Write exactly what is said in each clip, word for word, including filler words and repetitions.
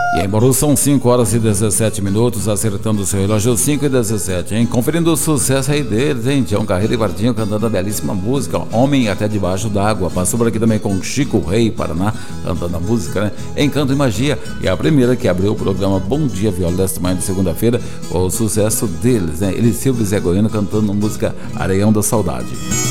E em Bauru são cinco horas e dezessete minutos, acertando o seu relógio, cinco e dezessete, hein? Conferindo o sucesso aí deles, hein? Tião Carreiro e Guardinho cantando a belíssima música Homem Até Debaixo d'Água. Passou por aqui também com Chico Rei, Paraná, cantando a música, né? Encanto e Magia. E a primeira que abriu o programa Bom Dia Viola desta manhã de segunda-feira, o sucesso deles, né? Ele Silvio e Zé Goiano cantando a música Areião da Saudade.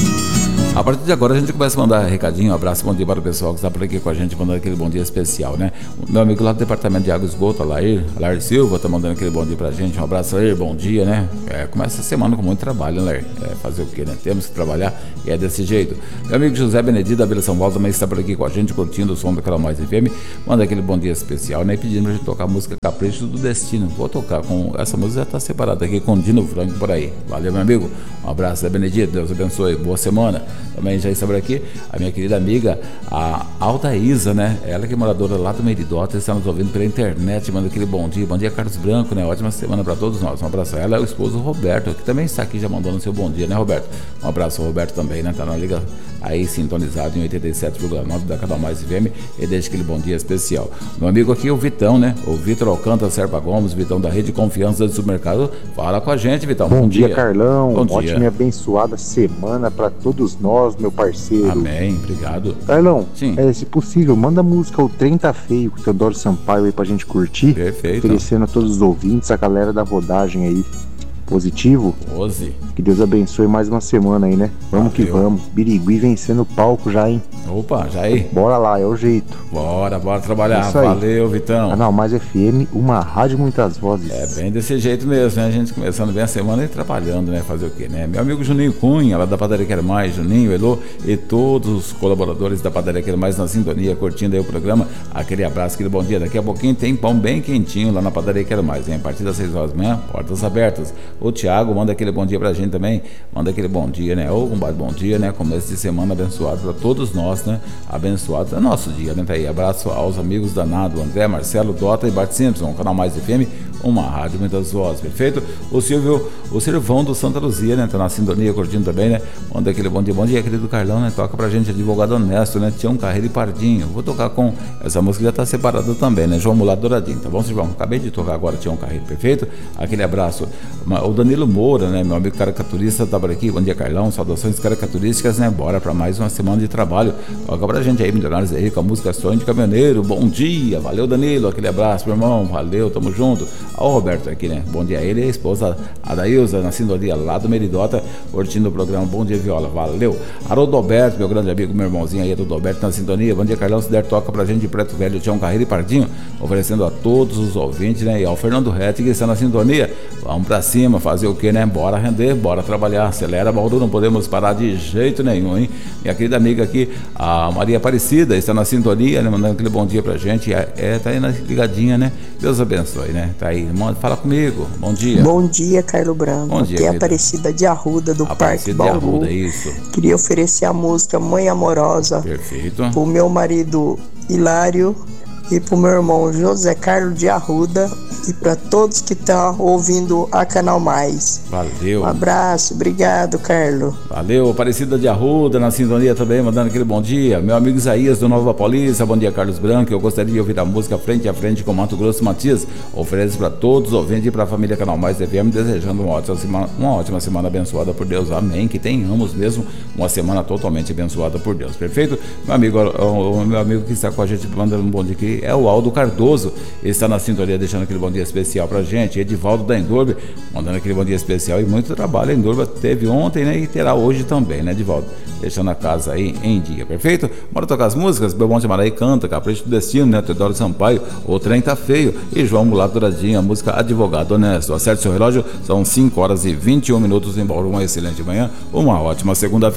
A partir de agora a gente começa a mandar recadinho, um abraço, bom dia para o pessoal que está por aqui com a gente, mandando aquele bom dia especial, né? O meu amigo lá do Departamento de Água e Esgoto, Alair, Alair Silva, está mandando aquele bom dia pra gente, um abraço, Alair, bom dia, né? É, começa a semana com muito trabalho, né, Alair? É, fazer o quê, né? Temos que trabalhar e é desse jeito. Meu amigo José Benedito da Vila São Paulo também está por aqui com a gente, curtindo o som do Canal Mais F M, manda aquele bom dia especial, né? E pedindo pra gente tocar a música Capricho do Destino. Vou tocar com, essa música já está separada aqui com Dino Franco por aí. Valeu, meu amigo, um abraço, Zé Benedito, Deus abençoe, boa semana. Também já está por aqui a minha querida amiga, a Aldaísa, né? Ela que é moradora lá do Meridota, está nos ouvindo pela internet, manda aquele bom dia. Bom dia, Carlos Branco, né? Ótima semana para todos nós. Um abraço a ela e o esposo Roberto, que também está aqui já mandando o seu bom dia, né, Roberto? Um abraço ao Roberto também, né? Tá na liga aí sintonizado em oitenta e sete vírgula nove da Canal Mais F M e deixa aquele bom dia especial. Meu amigo aqui é o Vitão, né? O Vitor Alcântara Serpa Gomes, Vitão da Rede Confiança do Supermercado. Fala com a gente, Vitão. Bom, bom dia, dia, Carlão. Bom Ótima dia. e abençoada semana para todos nós, meu parceiro. Amém, obrigado. Carlão, sim. É, se possível, manda a música O Trem Tá Feio, com o Teodoro Sampaio aí pra gente curtir. Perfeito. Oferecendo a todos os ouvintes, a galera da rodagem aí. Positivo. doze. Que Deus abençoe mais uma semana aí, né? Vamos Valeu. Que vamos. Birigui vencendo o palco já, hein? Opa, já aí. Bora lá, é o jeito. Bora, bora trabalhar. Valeu, Vitão. Canal Mais F M, uma rádio, muitas vozes. É bem desse jeito mesmo, né? A gente começando bem a semana e trabalhando, né? Fazer o quê, né? Meu amigo Juninho Cunha, lá da Padaria Quero Mais, Juninho, Elô e todos os colaboradores da Padaria Quero Mais na sintonia, curtindo aí o programa. Aquele abraço, aquele bom dia. Daqui a pouquinho tem pão bem quentinho lá na Padaria Quero Mais, hein? A partir das seis horas da manhã, portas abertas. O Thiago manda aquele bom dia pra gente também, manda aquele bom dia, né? Ou um bom dia, né? Começo de semana abençoado pra todos nós, né? Abençoado é nosso dia, né? Tá aí, abraço aos amigos danados, André, Marcelo, Dota e Bart Simpson, Canal Mais F M, uma rádio, muitas vozes, perfeito? O Silvio, o Silvão do Santa Luzia, né? Tá na sintonia, curtindo também, né? Manda aquele bom dia, bom dia, querido Carlão, né? Toca pra gente, advogado honesto, né? Tião Carreiro e Pardinho. Vou tocar com essa música, já tá separada também, né? João Mulato Douradinho, tá bom, Silvão? Acabei de tocar agora, Tião Carreiro, perfeito? Aquele abraço. O Danilo Moura, né? Meu amigo caricaturista, tá por aqui. Bom dia, Carlão. Saudações caricaturísticas, né? Bora pra mais uma semana de trabalho. Toca pra gente aí, Milionários aí, com a música Sonho de Caminhoneiro. Bom dia, valeu, Danilo. Aquele abraço, meu irmão. Valeu, tamo junto. Ó, o Roberto aqui, né? Bom dia a ele e a esposa Adailza, na sintonia lá do Meridota, curtindo o programa Bom Dia Viola. Valeu. Haroldo Alberto, meu grande amigo, meu irmãozinho aí, Haroldo Alberto na sintonia. Bom dia, Carlão. Se der, toca pra gente de Preto Velho, Tião Carreiro e Pardinho, oferecendo a todos os ouvintes, né? E ao Fernando Rett, que está na sintonia. Vamos pra cima, fazer o que, né? Bora render, bora trabalhar, acelera, Bauru, não podemos parar de jeito nenhum, hein? Minha querida amiga aqui, a Maria Aparecida, está na sintonia, né? Mandando aquele bom dia pra gente, é, é, tá aí na ligadinha, né? Deus abençoe, né? Tá aí, manda, fala comigo, bom dia. Bom dia, Carlos Branco. Bom dia, aqui é Aparecida de Arruda, do Parque Bauru. De Arruda, isso. Queria oferecer a música Mãe Amorosa. Perfeito. Pro meu marido Hilário e pro meu irmão José Carlos de Arruda e para todos que estão ouvindo a Canal Mais. Valeu. Um abraço, obrigado, Carlos. Valeu, Aparecida de Arruda na sintonia também, mandando aquele bom dia. Meu amigo Isaías do Nova Paulista, bom dia, Carlos Branco. Eu gostaria de ouvir a música Frente a Frente com Mato Grosso Matias. Oferece para todos os ouvintes e para a família Canal Mais F M, desejando uma ótima, semana, uma ótima semana abençoada por Deus. Amém. Que tenhamos mesmo uma semana totalmente abençoada por Deus. Perfeito? Meu amigo, o, o meu amigo que está com a gente mandando um bom dia aqui é o Aldo Cardoso. Ele está na sintonia, deixando aquele bom dia especial pra gente. Edivaldo da Endurba, mandando aquele bom dia especial e muito trabalho. A Endurba teve ontem, né? E terá hoje também, né, Edivaldo? Deixando a casa aí em dia, perfeito? Bora tocar as músicas? Belmonte Maraí canta, Capricho do Destino, né? Teodoro Sampaio, O Trem Tá Feio e João Mulato Douradinho, a música Advogado Honesto. Acerte seu relógio, são cinco horas e vinte e um minutos em Bauru. Uma excelente manhã, uma ótima segunda-feira.